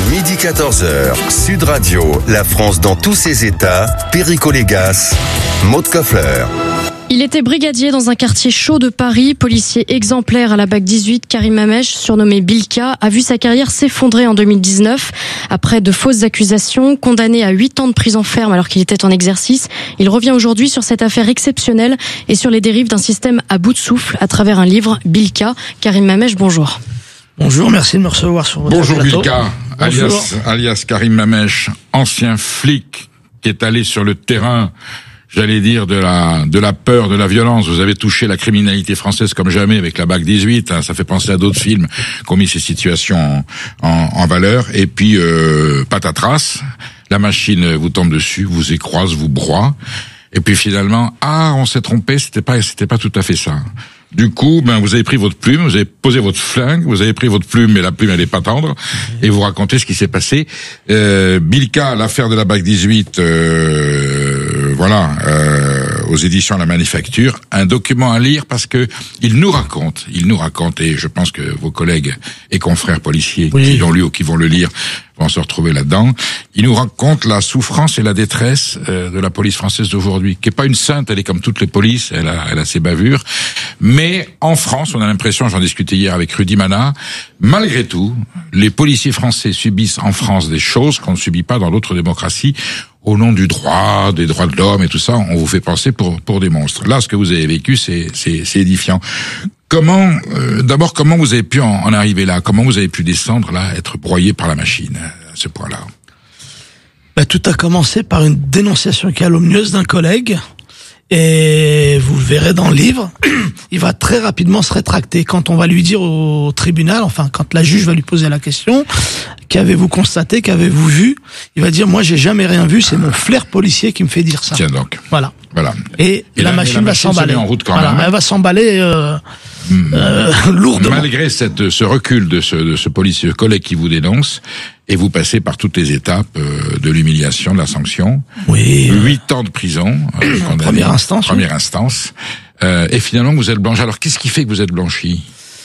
Midi 14h, Sud Radio, la France dans tous ses états, Perico Légas, Maud Koffler. Il était brigadier dans un quartier chaud de Paris, policier exemplaire à la BAC 18, Karim Hamech, surnommé Bilka, a vu sa carrière s'effondrer en 2019. Après de fausses accusations, condamné à 8 ans de prison ferme alors qu'il était en exercice, il revient aujourd'hui sur cette affaire exceptionnelle et sur les dérives d'un système à bout de souffle à travers un livre, Bilka. Karim Hamech, bonjour. Bonjour, merci de me recevoir sur votre plateau. Bonjour Bilka, alias Karim Hamech, ancien flic qui est allé sur le terrain, j'allais dire, de la peur, de la violence. Vous avez touché la criminalité française comme jamais avec la BAC 18. Ça fait penser à d'autres films qui ont mis ces situations en valeur. Et puis, patatras, la machine vous tombe dessus, vous écrase, vous broie. Et puis finalement, on s'est trompé, c'était pas tout à fait ça. Du coup, vous avez pris votre plume, vous avez posé votre flingue, vous avez pris votre plume, mais la plume elle est pas tendre, et vous racontez ce qui s'est passé. Bilka, l'affaire de la BAC 18, aux éditions La Manufacture, un document à lire parce que il nous raconte, et je pense que vos collègues et confrères policiers qui l'ont lu ou qui vont le lire vont se retrouver là-dedans. Il nous raconte la souffrance et la détresse de la police française d'aujourd'hui, qui est pas une sainte, elle est comme toutes les polices, elle a ses bavures, mais en France, on a l'impression, j'en discutais hier avec Rudy Mana, malgré tout, les policiers français subissent en France des choses qu'on ne subit pas dans d'autres démocraties. Au nom du droit, des droits de l'homme et tout ça, on vous fait passer pour des monstres. Là, ce que vous avez vécu, c'est édifiant. Comment vous avez pu en arriver là? Comment vous avez pu descendre là, être broyé par la machine à ce point-là? Tout a commencé par une dénonciation calomnieuse d'un collègue. Et vous le verrez dans le livre, il va très rapidement se rétracter. Quand on va lui dire au tribunal, quand la juge va lui poser la question, qu'avez-vous constaté, qu'avez-vous vu? Il va dire, moi j'ai jamais rien vu, c'est mon flair policier qui me fait dire ça. Tiens donc. Voilà. Et la machine va s'emballer. En route quand même. Elle va s'emballer lourdement. Malgré ce recul de ce policier collègue qui vous dénonce, et vous passez par toutes les étapes de l'humiliation, de la sanction. Oui. 8 ans de prison. Première instance. Et finalement, vous êtes blanchi. Alors, qu'est-ce qui fait que vous êtes blanchi?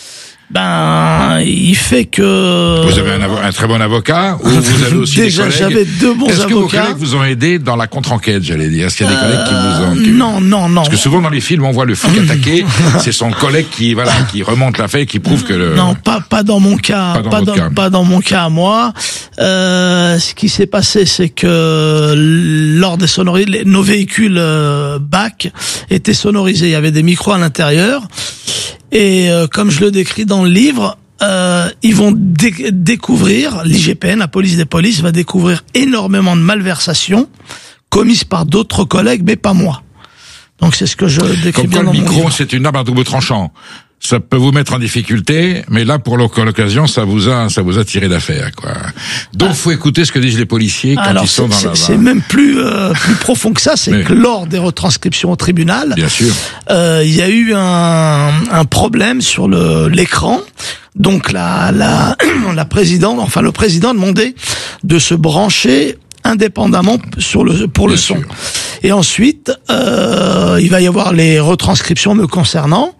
Il fait que... Vous avez un très bon avocat, ou vous avez aussi déjà, des collègues? j'avais 2 bons avocats. Est-ce que vos collègues vous ont aidé dans la contre-enquête, j'allais dire? Est-ce qu'il y a des collègues qui vous ont... Non. Parce que souvent dans les films, on voit le flic attaqué, c'est son collègue qui remonte l'affaire et qui prouve que le... Non, pas dans mon cas. Pas dans mon cas à moi. Ce qui s'est passé, c'est que lors des sonorités, nos véhicules BAC étaient sonorisés. Il y avait des micros à l'intérieur. Et comme je le décris dans le livre, ils vont découvrir, l'IGPN, la police des polices, va découvrir énormément de malversations commises par d'autres collègues, mais pas moi. Donc c'est ce que je décris bien dans mon livre. Le micro, c'est une arme à double tranchant. Ça peut vous mettre en difficulté, mais là, pour l'occasion, ça vous a tiré d'affaire, quoi. Donc, faut écouter ce que disent les policiers quand ils sont dans la... C'est même plus profond que ça, c'est que lors des retranscriptions au tribunal, bien sûr, il y a eu un problème sur l'écran. Donc, le président demandait de se brancher indépendamment pour le son. Et ensuite, il va y avoir les retranscriptions me concernant.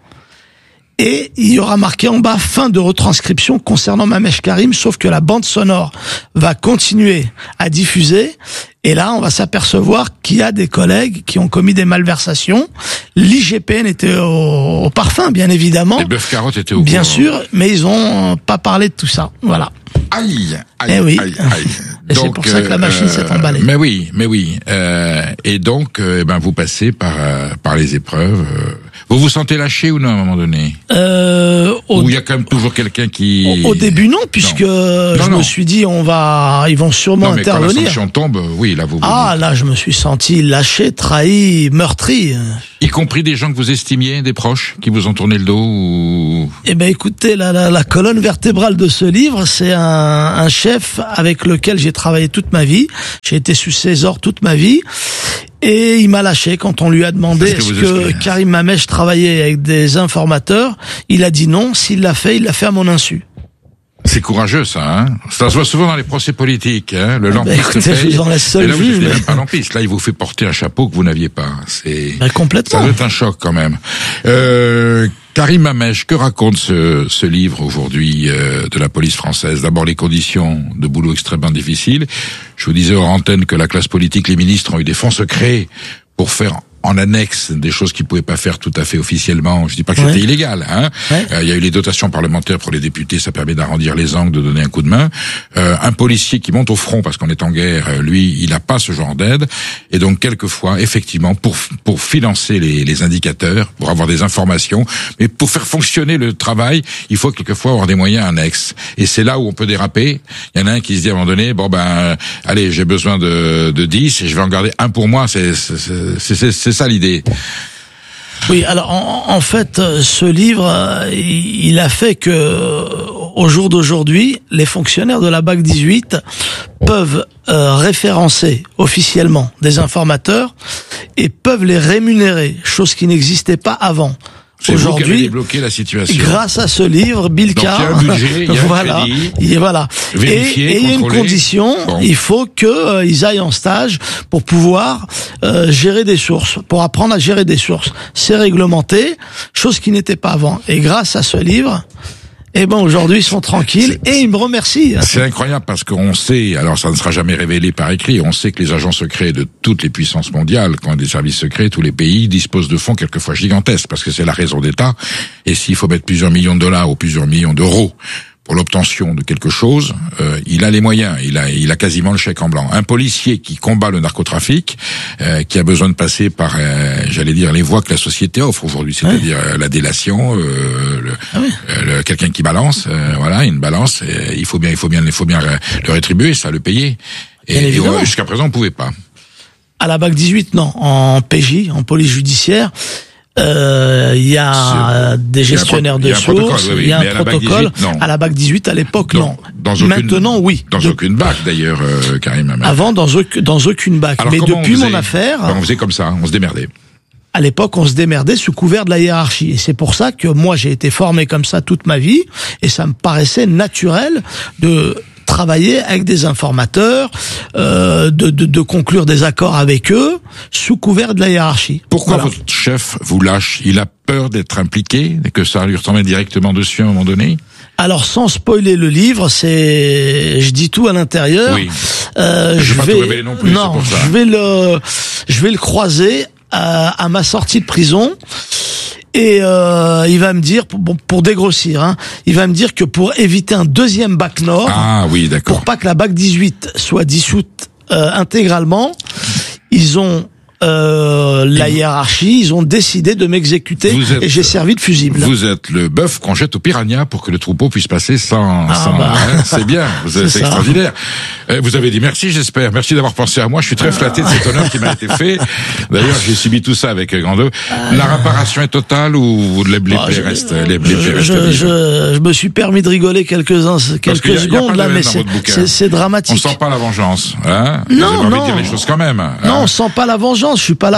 Et il y aura marqué en bas fin de retranscription concernant Hamech Karim, sauf que la bande sonore va continuer à diffuser. Et là, on va s'apercevoir qu'il y a des collègues qui ont commis des malversations. L'IGPN était au parfum, bien évidemment. Les bœufs carottes étaient au courant. Bien sûr, mais ils ont pas parlé de tout ça. Voilà. Aïe. Et c'est pour ça que la machine s'est emballée. Mais oui. Et donc, vous passez par les épreuves. Vous vous sentez lâché ou non à un moment donné? Ou il y a quand même toujours quelqu'un qui... Au début non, puisque je me suis dit ils vont sûrement intervenir. Quand la sanction tombe, oui, là vous... Là je me suis senti lâché, trahi, meurtri. Y compris des gens que vous estimiez, des proches, qui vous ont tourné le dos ou... Écoutez, la colonne vertébrale de ce livre, c'est un chef avec lequel j'ai travaillé toute ma vie. J'ai été sous ses ordres toute ma vie. Et il m'a lâché quand on lui a demandé est-ce que Karim Hamech travaillait avec des informateurs. Il a dit non. S'il l'a fait, il l'a fait à mon insu. C'est courageux, ça, hein. Ça se voit souvent dans les procès politiques, hein. Le lampiste paye. J'en ai seul Et là, vous vu, n'êtes même pas lampiste. Là, il vous fait porter un chapeau que vous n'aviez pas. C'est, complètement. ça doit être un choc, quand même. Karim Hamech, que raconte ce livre aujourd'hui de la police française? D'abord, les conditions de boulot extrêmement difficiles. Je vous disais hors antenne que la classe politique, les ministres ont eu des fonds secrets pour faire en annexe des choses qu'ils pouvaient pas faire tout à fait officiellement. Je dis pas que c'était illégal, hein. Il y a eu les dotations parlementaires pour les députés, ça permet d'arrondir les angles, de donner un coup de main. Un policier qui monte au front parce qu'on est en guerre, lui, il n'a pas ce genre d'aide. Et donc, quelquefois, effectivement, pour financer les indicateurs, pour avoir des informations, mais pour faire fonctionner le travail, il faut quelquefois avoir des moyens annexes. Et c'est là où on peut déraper. Il y en a un qui se dit à un moment donné, bon ben, allez, j'ai besoin de 10 et je vais en garder un pour moi. C'est ça l'idée. Oui, alors en fait, ce livre, il a fait que au jour d'aujourd'hui, les fonctionnaires de la BAC 18 peuvent référencer officiellement des informateurs et peuvent les rémunérer, chose qui n'existait pas avant. Aujourd'hui, vous qui avez débloqué la situation. Grâce à ce livre, Bilka, il y a un budget, il y a un crédit, voilà. Vérifier, et il y a une condition, il faut que ils aillent en stage pour pouvoir gérer des sources, pour apprendre à gérer des sources. C'est réglementé, chose qui n'était pas avant. Et grâce à ce livre, eh ben aujourd'hui ils sont tranquilles et ils me remercient. C'est incroyable parce qu'on sait, alors ça ne sera jamais révélé par écrit, on sait que les agents secrets de toutes les puissances mondiales, quand des services secrets, tous les pays disposent de fonds quelquefois gigantesques parce que c'est la raison d'État. Et s'il faut mettre plusieurs millions de dollars ou plusieurs millions d'euros pour l'obtention de quelque chose, il a les moyens, il a quasiment le chèque en blanc. Un policier qui combat le narcotrafic, qui a besoin de passer par, j'allais dire, les voies que la société offre aujourd'hui, c'est-à-dire la délation, quelqu'un qui balance, voilà, une balance, il faut bien le rétribuer, ça, le payer. Et jusqu'à présent, on pouvait pas. À la BAC 18, non. En PJ, en police judiciaire, il y a des gestionnaires de sources, il y a un protocole. À la BAC 18, à l'époque, non. Maintenant, oui. Dans aucune BAC, d'ailleurs, Karim Hamech. Avant, dans aucune BAC. Alors, mais depuis mon affaire... On faisait comme ça, on se démerdait. À l'époque, on se démerdait sous couvert de la hiérarchie. Et c'est pour ça que moi, j'ai été formé comme ça toute ma vie. Et ça me paraissait naturel de travailler avec des informateurs, de conclure des accords avec eux, sous couvert de la hiérarchie. Pourquoi votre chef vous lâche? Il a peur d'être impliqué et que ça lui retombe directement dessus à un moment donné? Alors, sans spoiler le livre, je dis tout à l'intérieur. Oui. Je vais pas tout révéler non plus. Non, c'est pour ça. je vais le croiser à ma sortie de prison. Et il va me dire, pour dégrossir, hein, il va me dire que pour éviter un deuxième bac nord, pour pas que la BAC 18 soit dissoute intégralement, ils ont la hiérarchie, ils ont décidé de m'exécuter et j'ai servi de fusible. Vous êtes le bœuf qu'on jette aux piranhas pour que le troupeau puisse passer sans c'est bien, c'est extraordinaire. Vous avez dit merci, j'espère. Merci d'avoir pensé à moi. Je suis très flatté de cet honneur qui m'a été fait. D'ailleurs, j'ai subi tout ça avec Grando. La réparation est totale ou les plaies restent je me suis permis de rigoler quelques secondes là, mais c'est dramatique. On sent pas la vengeance, hein? Non, vous avez envie de dire les choses quand même. Hein? Non, on sent pas la vengeance. Je suis pas là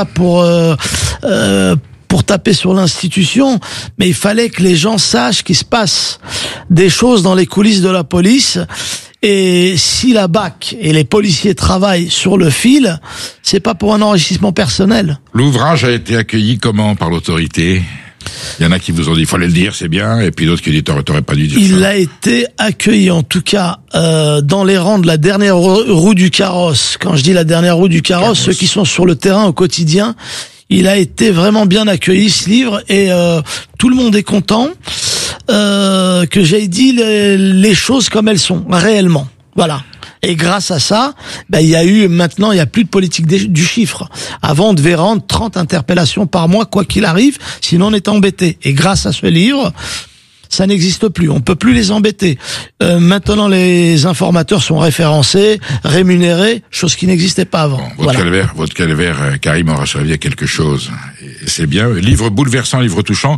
pour taper sur l'institution, mais il fallait que les gens sachent qu'il se passe des choses dans les coulisses de la police. Et si la BAC et les policiers travaillent sur le fil, c'est pas pour un enrichissement personnel. L'ouvrage a été accueilli comment par l'autorité? Il y en a qui vous ont dit, il fallait le dire, c'est bien, et puis d'autres qui disent, t'aurais pas dû dire ça. Il a été accueilli, en tout cas, dans les rangs de la dernière roue du carrosse. Quand je dis la dernière roue du carrosse, ceux qui sont sur le terrain au quotidien, il a été vraiment bien accueilli, ce livre, et tout le monde est content que j'ai dit les choses comme elles sont, réellement. Voilà. Et grâce à ça, il y a plus de politique du chiffre. Avant, on devait rendre 30 interpellations par mois, quoi qu'il arrive, sinon on était embêté. Et grâce à ce livre, ça n'existe plus. On peut plus les embêter. Maintenant, les informateurs sont référencés, rémunérés, chose qui n'existait pas avant. Bon, votre calvaire, Karim, aura servi à quelque chose. Et c'est bien. Livre bouleversant, livre touchant.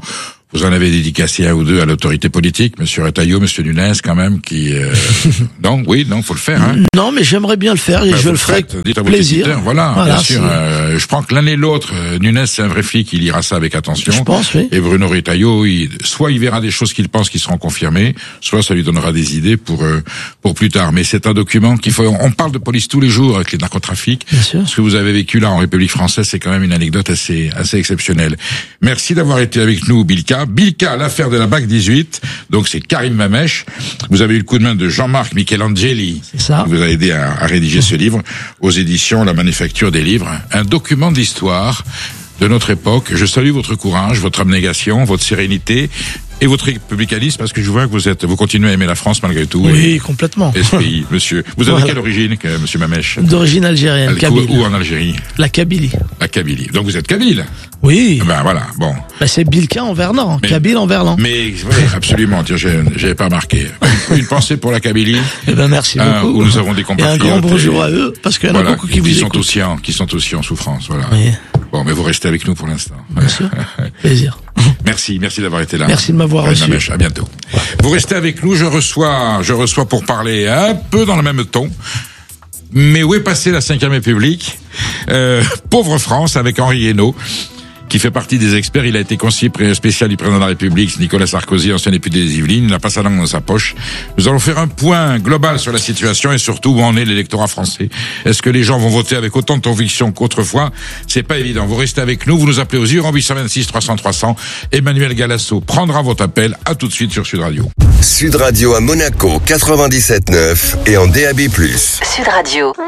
Vous en avez dédicacé un ou deux à l'autorité politique, Monsieur Retailleau, Monsieur Nunes, quand même, qui... Non, faut le faire. Hein. Non, mais j'aimerais bien le faire et je le ferai avec plaisir. Voilà, bien sûr. Je prends que l'un et l'autre, Nunes, c'est un vrai flic, il lira ça avec attention. Je pense, oui. Et Bruno Retailleau, soit il verra des choses qu'il pense qui seront confirmées, soit ça lui donnera des idées pour plus tard. Mais c'est un document qu'il faut... On parle de police tous les jours avec les narcotrafics. Bien sûr. Ce que vous avez vécu là en République française, c'est quand même une anecdote assez exceptionnelle. Merci d'avoir été avec nous, Bilka. Bilka, l'affaire de la BAC 18. Donc c'est Karim Mamech. Vous avez eu le coup de main de Jean-Marc Michelangeli. C'est ça. Qui vous a aidé à rédiger ce livre aux éditions La Manufacture des Livres. Un document d'histoire de notre époque. Je salue votre courage, votre abnégation, votre sérénité et votre républicanisme, parce que je vois que vous continuez à aimer la France malgré tout. Oui, complètement. Et ce pays, monsieur. Vous avez quelle origine, monsieur Mamech? D'origine algérienne, kabyle. Où en Algérie? La Kabylie. La Kabylie. Donc vous êtes kabyle? Oui. Ben voilà, bon. C'est Bilka en verlan, kabyle en verlan. Mais oui, absolument, j'avais pas remarqué. Une pensée pour la Kabylie. Eh ben merci beaucoup. Où nous avons des compatriotes. Et un grand bonjour à eux, parce qu'il y en a beaucoup qui vous écoutent. Qui sont aussi en souffrance, voilà. Oui. Bon, mais vous restez avec nous pour l'instant. Bien sûr. Plaisir. Merci d'avoir été là. Merci de m'avoir reçu. À bientôt. Vous restez avec nous, je reçois pour parler un peu dans le même ton. Mais où est passée la 5e République? Pauvre France, avec Henri Hénault, qui fait partie des experts. Il a été conseiller spécial du président de la République, Nicolas Sarkozy, ancien député des Yvelines. Il n'a pas sa langue dans sa poche. Nous allons faire un point global sur la situation et surtout où en est l'électorat français. Est-ce que les gens vont voter avec autant de conviction qu'autrefois? C'est pas évident. Vous restez avec nous, vous nous appelez aux en 826 300 300. Emmanuel Galasso prendra votre appel. À tout de suite sur Sud Radio. Sud Radio à Monaco 97.9 et en DAB+. Sud Radio.